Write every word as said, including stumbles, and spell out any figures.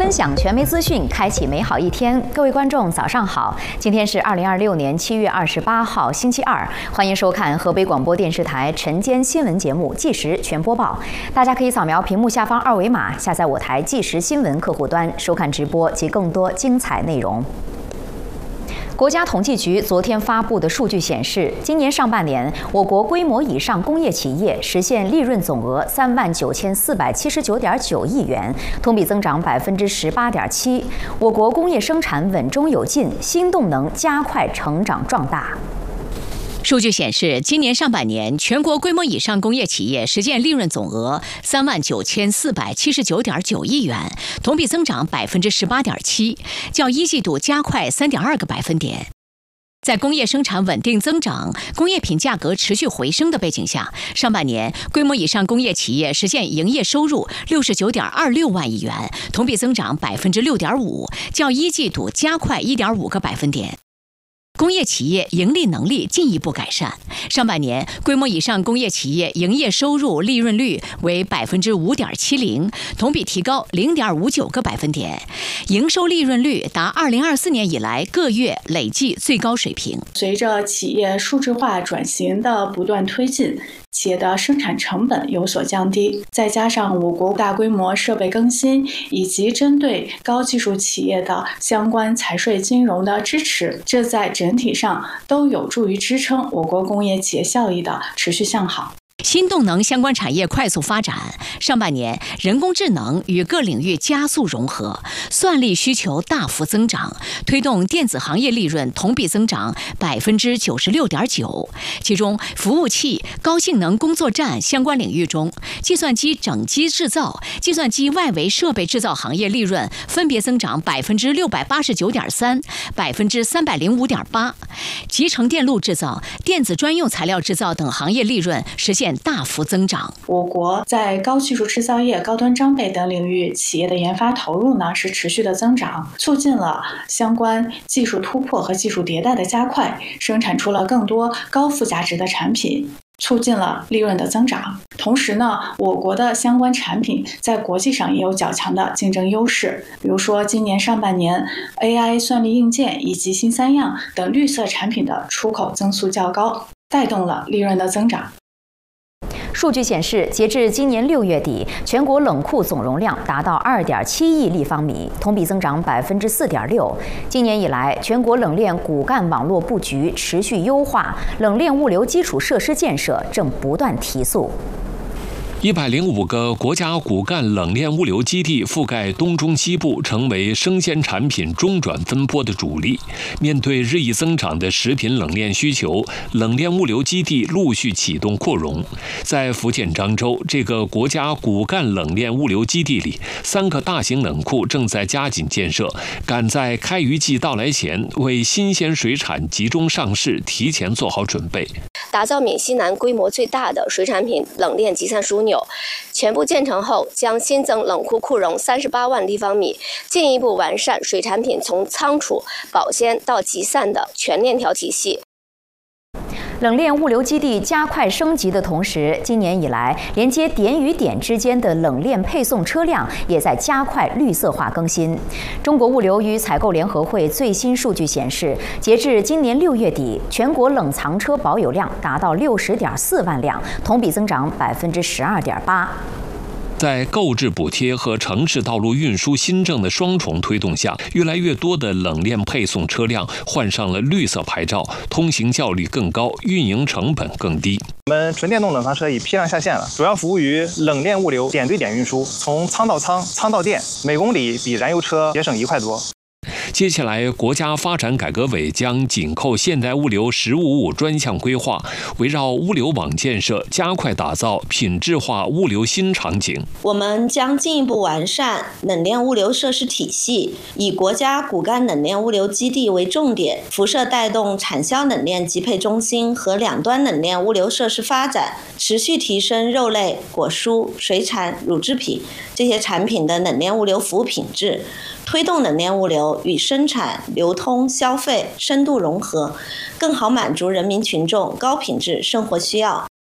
分享权威资讯，开启美好一天。各位观众，早上好！今天是二零二六年七月二十八号，星期二。欢迎收看河北广播电视台晨间新闻节目《即时全播报》。大家可以扫描屏幕下方二维码，下载我台即时新闻客户端，收看直播及更多精彩内容。国家统计局昨天发布的数据显示，今年上半年，我国规模以上工业企业实现利润总额三万九千四百七十九点九亿元，同比增长百分之十八点七。我国工业生产稳中有进，新动能加快成长壮大。 数据显示，今年上半年，全国规模以上工业企业实现利润总额三万九千四百七十九点九亿元，同比增长百分之十八点七，较一季度加快三点二个百分点。在工业生产稳定增长、工业品价格持续回升的背景下，上半年规模以上工业企业实现营业收入六十九点二六万亿元，同比增长百分之六点五，较一季度加快一点五个百分点。工业企业盈利能力进一步改善，上半年规模以上工业企业营业收入利润率为百分之五点七零，同比提高零点五九个百分点，营收利润率达二零二四年以来各月累计最高水平。 随着企业数字化转型的不断推进，企业的生产成本有所降低，再加上我国大规模设备更新以及针对高技术企业的相关财税金融的支持，这在整体上都有助于支撑我国工业企业效益的持续向好。 新动能相关产业快速发展，上半年人工智能与各领域加速融合，算力需求大幅增长，推动电子行业利润同比增长百分之九十六点九。其中，服务器、高性能工作站相关领域中，计算机整机制造、计算机外围设备制造行业利润分别增长百分之六百八十九点三、百分之三百零五点八。集成电路制造、电子专用材料制造等行业利润实现大幅增长。 我国在高技术制造业、高端装备等领域企业的研发投入呢是持续的增长，促进了相关技术突破和技术迭代的加快，生产出了更多高附加值的产品，促进了利润的增长。同时呢，我国的相关产品在国际上也有较强的竞争优势。比如说，今年上半年 A I 算力硬件以及新三样等绿色产品的出口增速较高，带动了利润的增长。 数据显示，截至今年六月底，全国冷库总容量达到二点七亿立方米，同比增长百分之四点六。今年以来，全国冷链骨干网络布局持续优化，冷链物流基础设施建设正不断提速。 一百零五个国家骨干冷链物流基地覆盖东中西部，成为生鲜产品中转分拨的主力。面对日益增长的食品冷链需求，冷链物流基地陆续启动扩容。在福建漳州这个国家骨干冷链物流基地里，三个大型冷库正在加紧建设，赶在开渔季到来前，为新鲜水产集中上市提前做好准备， 打造闽西南规模最大的水产品冷链集散枢纽。全部建成后，将新增冷库库容三十八万立方米，进一步完善水产品从仓储、保鲜到集散的全链条体系。 冷链物流基地加快升级的同时，今年以来，连接点与点之间的冷链配送车辆也在加快绿色化更新。中国物流与采购联合会最新数据显示，截至今年六月底，全国冷藏车保有量达到六十点四万辆，同比增长百分之十二点八。 在购置补贴和城市道路运输新政的双重推动下，越来越多的冷链配送车辆换上了绿色牌照，通行效率更高，运营成本更低。 我们纯电动冷藏车已批量下线了，主要服务于冷链物流点对点运输，从仓到仓，仓到店，每公里比燃油车节省一块多。 接下来，国家发展改革委将紧扣现代物流“十五五”专项规划，围绕物流网建设，加快打造品质化物流新场景。 我们将进一步完善冷链物流设施体系，以国家骨干冷链物流基地为重点，辐射带动产销冷链集配中心和两端冷链物流设施发展，持续提升肉类、果蔬、水产、乳制品这些产品的冷链物流服务品质，推动冷链物流与生产、流通、消费深度融合，更好满足人民群众高品质生活需要。